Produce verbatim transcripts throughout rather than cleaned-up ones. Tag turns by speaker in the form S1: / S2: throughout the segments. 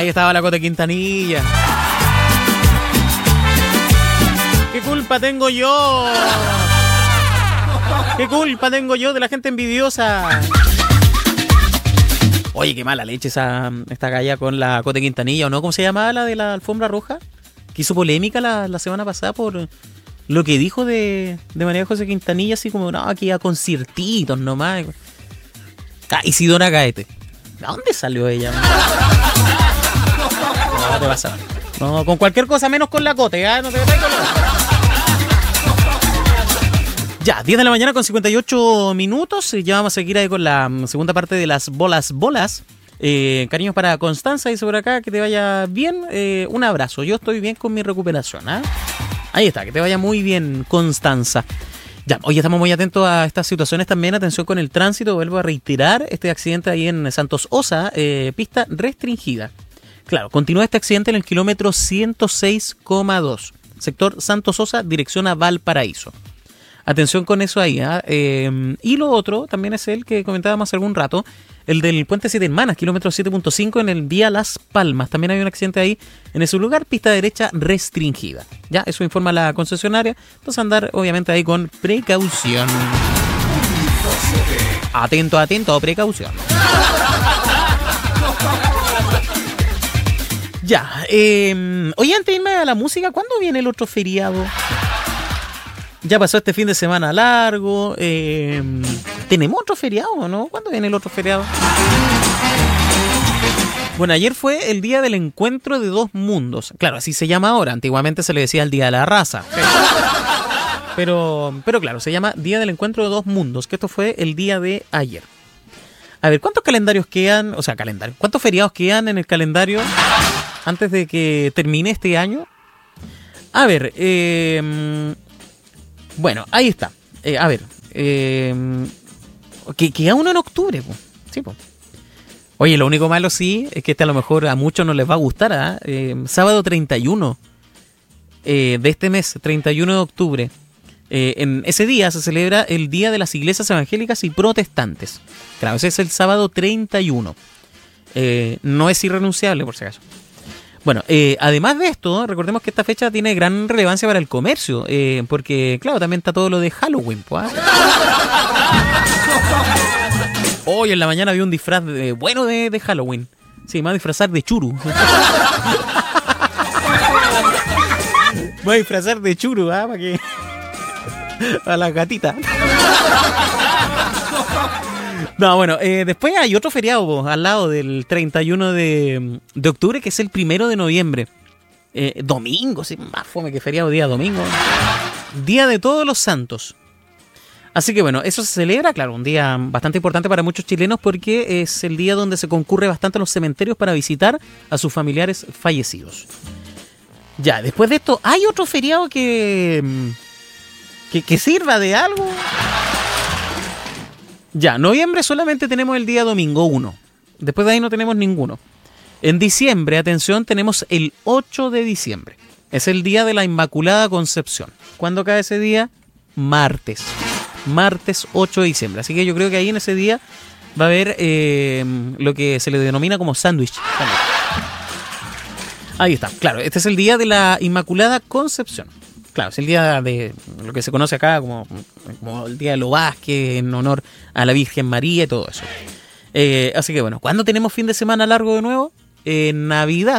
S1: Ahí estaba la Cote Quintanilla. ¿Qué culpa tengo yo? ¿Qué culpa tengo yo de la gente envidiosa? Oye, qué mala leche esa, esta galla con la Cote Quintanilla, ¿o no? ¿Cómo se llamaba la de la alfombra roja? Que hizo polémica la, la semana pasada por lo que dijo de, de María José Quintanilla, así como, no, aquí a conciertitos nomás. Ah, Isidora Gaete. ¿De dónde salió ella? No, te vas a... No, con cualquier cosa menos con la Cote, ¿eh? No te metas con la... Ya, diez de la mañana con cincuenta y ocho minutos. Ya vamos a seguir ahí con la segunda parte de las bolas bolas. Eh, cariños para Constanza, dice por acá, que te vaya bien. Eh, un abrazo, yo estoy bien con mi recuperación. ¿eh? Ahí está, que te vaya muy bien, Constanza. Ya, hoy estamos muy atentos a estas situaciones también. Atención con el tránsito, vuelvo a reiterar este accidente ahí en Santos Osa, eh, pista restringida. Claro, continúa este accidente en el kilómetro ciento seis coma dos, sector Santos Osa, dirección a Valparaíso. Atención con eso ahí. ¿eh? Eh, y lo otro también es el que comentábamos hace algún rato, el del puente Siete Hermanas, kilómetro siete punto cinco en el vía Las Palmas. También hay un accidente ahí en ese lugar, pista derecha restringida. Ya, eso informa la concesionaria. Entonces andar obviamente ahí con precaución. Atento, atento, precaución. Ya, eh, oye, antes de irme a la música, ¿cuándo viene el otro feriado? Ya pasó este fin de semana largo. Eh, ¿Tenemos otro feriado o no? ¿Cuándo viene el otro feriado? Bueno, ayer fue el día del encuentro de dos mundos. Claro, así se llama ahora. Antiguamente se le decía el día de la raza. Pero, pero claro, se llama Día del Encuentro de Dos Mundos, que esto fue el día de ayer. A ver, ¿cuántos calendarios quedan? O sea, calendarios. ¿Cuántos feriados quedan en el calendario antes de que termine este año? A ver, eh... Bueno, ahí está. Eh, a ver, eh, que queda uno en octubre, po. Sí, po. Oye, lo único malo sí es que este a lo mejor a muchos no les va a gustar, ¿eh? Eh, sábado treinta y uno eh, de este mes, treinta y uno de octubre. Eh, en ese día se celebra el Día de las Iglesias Evangélicas y Protestantes. Claro, ese es el sábado treinta y uno. Eh, no es irrenunciable, por si acaso. Bueno, eh, además de esto, recordemos que esta fecha tiene gran relevancia para el comercio, eh, porque, claro, también está todo lo de Halloween, pues. Hoy en la mañana vi un disfraz de, bueno de, de Halloween. Sí, me voy a disfrazar de churu. Me voy a disfrazar de churu, ¿ah? Para que... a las gatitas. No, bueno, eh, después hay otro feriado po, al lado del treinta y uno de, de octubre, que es el primero de noviembre. Eh, domingo, sí, más fome que feriado, día domingo. Día de Todos los Santos. Así que bueno, eso se celebra, claro, un día bastante importante para muchos chilenos porque es el día donde se concurre bastante a los cementerios para visitar a sus familiares fallecidos. Ya, después de esto, ¿hay otro feriado que, que, que sirva de algo? Ya, noviembre solamente tenemos el día domingo uno. Después de ahí no tenemos ninguno. En diciembre, atención, tenemos el ocho de diciembre. Es el día de la Inmaculada Concepción. ¿Cuándo cae ese día? Martes. Martes ocho de diciembre. Así que yo creo que ahí en ese día va a haber eh, lo que se le denomina como sándwich. Ahí está, claro. Este es el día de la Inmaculada Concepción. Claro, es el día de lo que se conoce acá como, como el día de los Vázquez, en honor a la Virgen María y todo eso. Eh, así que bueno, ¿cuándo tenemos fin de semana largo de nuevo? En Navidad.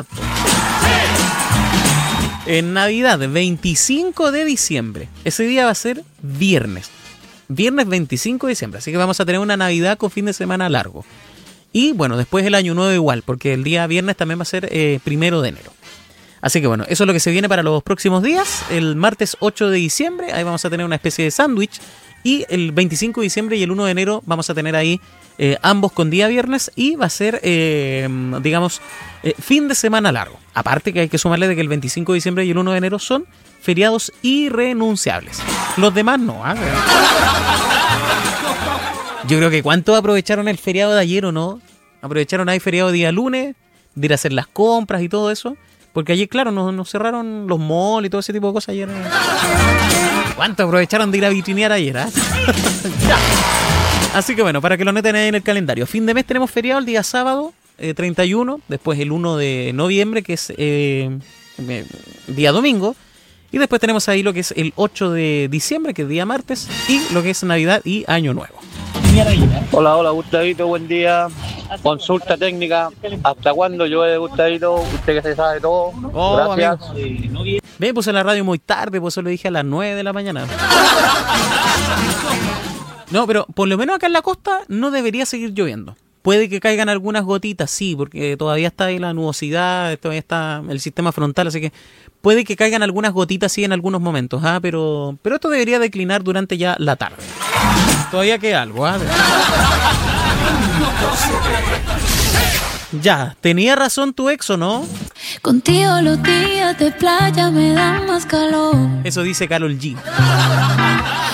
S1: En Navidad, veinticinco de diciembre. Ese día va a ser viernes. Viernes veinticinco de diciembre. Así que vamos a tener una Navidad con fin de semana largo. Y bueno, después el Año Nuevo igual, porque el día viernes también va a ser eh, primero de enero. Así que bueno, eso es lo que se viene para los próximos días. El martes ocho de diciembre, ahí vamos a tener una especie de sándwich. Y el veinticinco de diciembre y el uno de enero vamos a tener ahí eh, ambos con día viernes. Y va a ser, eh, digamos, eh, fin de semana largo. Aparte que hay que sumarle de que el veinticinco de diciembre y el uno de enero son feriados irrenunciables. Los demás no. ¿eh? Yo creo que ¿cuántos aprovecharon el feriado de ayer o no? Aprovecharon ahí feriado día lunes, de ir a hacer las compras y todo eso. Porque ayer, claro, nos, nos cerraron los malls y todo ese tipo de cosas ayer. ¿Cuánto aprovecharon de ir a vitrinear ayer? ¿eh? Así que bueno, para que lo noten ahí en el calendario. Fin de mes tenemos feriado el día sábado, eh, treinta y uno, después el uno de noviembre, que es eh, eh, día domingo, y después tenemos ahí lo que es el ocho de diciembre, que es día martes, y lo que es Navidad y Año Nuevo.
S2: Hola, hola Gustavito, buen día. Consulta técnica, ¿hasta cuándo llueve, Gustavito? Usted que se sabe todo.
S1: Oh,
S2: gracias.
S1: Ven, puse la radio muy tarde, pues eso lo dije a las nueve de la mañana. No, pero por lo menos acá en la costa no debería seguir lloviendo. Puede que caigan algunas gotitas, sí, porque todavía está ahí la nubosidad, todavía está el sistema frontal, así que puede que caigan algunas gotitas, sí, en algunos momentos, ¿ah? pero, pero esto debería declinar durante ya la tarde. Todavía queda algo, ¿ah? Ya, ¿tenía razón tu ex o no?
S3: Contigo los días de playa me dan más calor.
S1: Eso dice Karol G.